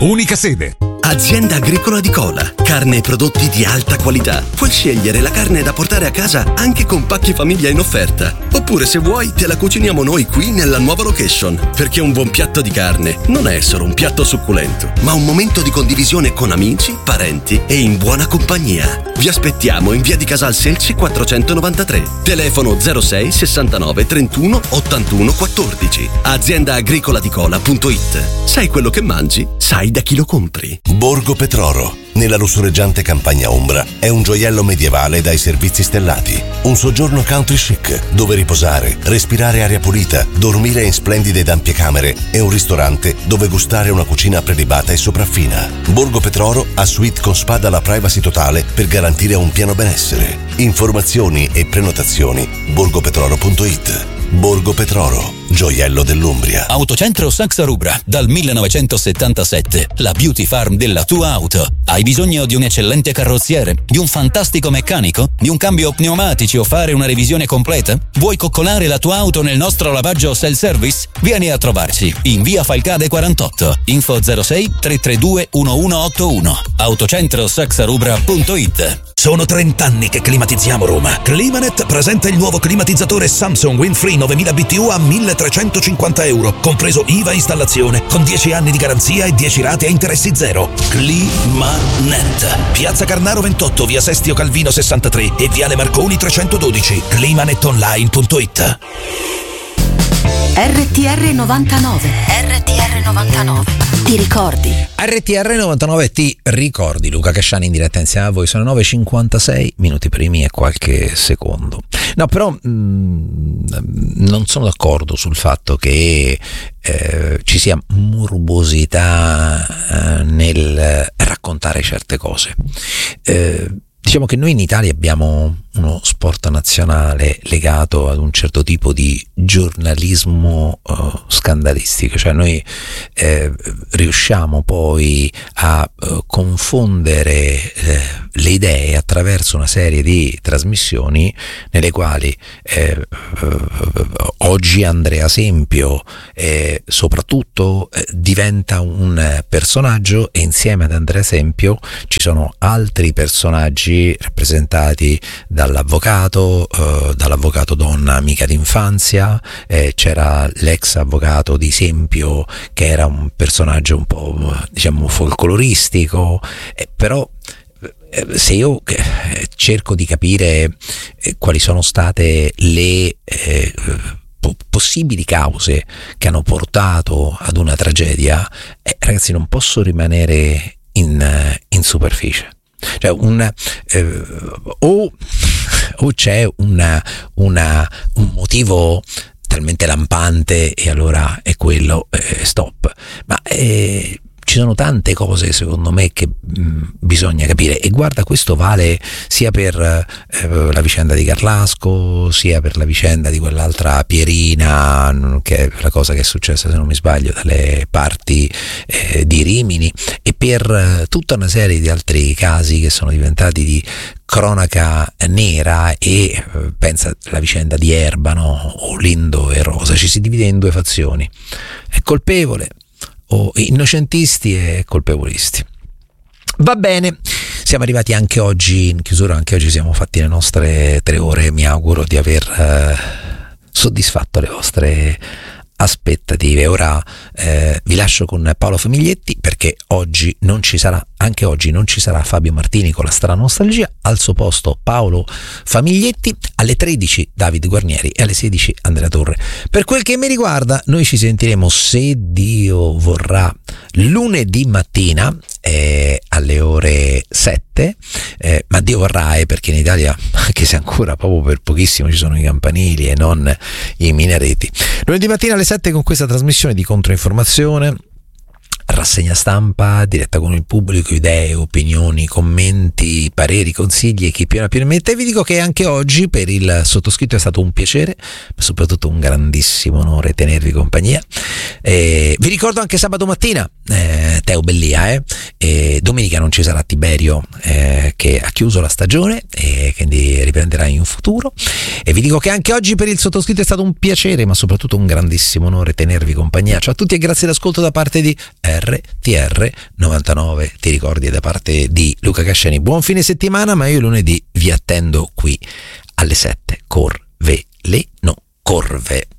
Unica sede. Azienda Agricola di Cola. Carne e prodotti di alta qualità. Puoi scegliere la carne da portare a casa anche con pacchi famiglia in offerta. Oppure, se vuoi, te la cuciniamo noi qui nella nuova location. Perché un buon piatto di carne non è solo un piatto succulento, ma un momento di condivisione con amici, parenti e in buona compagnia. Vi aspettiamo in via di Casal Selci 493. Telefono 06 69 31 81 14. AziendaagricolaDicola.it. Sai quello che mangi? Sai da chi lo compri. Borgo Petroro, nella lussureggiante campagna ombra, è un gioiello medievale dai servizi stellati. Un soggiorno country chic, dove riposare, respirare aria pulita, dormire in splendide ed ampie camere e un ristorante dove gustare una cucina prelibata e sopraffina. Borgo Petroro ha suite con spa dalla privacy totale per garantire un pieno benessere. Informazioni e prenotazioni borgopetroro.it. Borgo Petroro, gioiello dell'Umbria. Autocentro Saxa Rubra, dal 1977, la beauty farm della tua auto. Hai bisogno di un eccellente carrozziere, di un fantastico meccanico, di un cambio pneumatici o fare una revisione completa? Vuoi coccolare la tua auto nel nostro lavaggio self-service? Vieni a trovarci in via Falcade 48, info 06 332 1181, autocentrosaxarubra.it. Sono 30 anni che climatizziamo Roma. Climanet presenta il nuovo climatizzatore Samsung Windfree 9000 BTU a €1.350, compreso IVA e installazione, con 10 anni di garanzia e 10 rate a interessi zero. Climanet. Piazza Carnaro 28, via Sestio Calvino 63 e viale Marconi 312. Climanetonline.it. RTR 99. RTR 99. Ti ricordi? RTR 99 ti ricordi. Luca Casciani in diretta insieme a voi. Sono 9:56 minuti primi e qualche secondo. No, però non sono d'accordo sul fatto che ci sia morbosità nel raccontare certe cose. Diciamo che noi in Italia abbiamo uno sport nazionale legato ad un certo tipo di giornalismo scandalistico, cioè noi riusciamo poi a confondere le idee attraverso una serie di trasmissioni nelle quali oggi Andrea Sempio soprattutto diventa un personaggio, e insieme ad Andrea Sempio ci sono altri personaggi rappresentati dall'avvocato donna amica d'infanzia, c'era l'ex avvocato di Sempio che era un personaggio un po' diciamo folcloristico, però se io cerco di capire quali sono state le possibili cause che hanno portato ad una tragedia, ragazzi, non posso rimanere in superficie. Cioè o c'è un motivo talmente lampante e allora è quello, stop, ma ci sono tante cose secondo me che bisogna capire, e guarda, questo vale sia per la vicenda di Carlasco, sia per la vicenda di quell'altra Pierina, che è la cosa che è successa, se non mi sbaglio, dalle parti di Rimini, e per tutta una serie di altri casi che sono diventati di cronaca nera, e pensa alla vicenda di Erbano o Lindo e Rosa. Ci si divide in due fazioni: è colpevole o innocentisti e colpevolisti. Va bene, siamo arrivati anche oggi in chiusura, anche oggi siamo fatti le nostre 3 ore. Mi auguro di aver soddisfatto le vostre aspettative. Ora vi lascio con Paolo Famiglietti, perché oggi non ci sarà, anche oggi non ci sarà Fabio Martini con la strana nostalgia. Al suo posto Paolo Famiglietti, alle 13 Davide Guarnieri e alle 16 Andrea Torre. Per quel che mi riguarda, noi ci sentiremo, se Dio vorrà, lunedì mattina alle ore 7, ma Dio vorrà, perché in Italia, anche se ancora proprio per pochissimo, ci sono i campanili e non i minareti. Lunedì mattina alle 7 con questa trasmissione di controinformazione, rassegna stampa, diretta con il pubblico, idee, opinioni, commenti, pareri, consigli e chi più ne ha più ne mette. E vi dico che anche oggi per il sottoscritto è stato un piacere, ma soprattutto un grandissimo onore tenervi compagnia. Vi ricordo anche sabato mattina Teo Bellia, e domenica non ci sarà Tiberio, che ha chiuso la stagione e quindi riprenderà in futuro. E vi dico che anche oggi per il sottoscritto è stato un piacere, ma soprattutto un grandissimo onore tenervi compagnia. Ciao a tutti e grazie d'ascolto da parte di RTR 99, ti ricordi, da parte di Luca Casceni. Buon fine settimana, ma io lunedì vi attendo qui alle 7. Corve le no corve.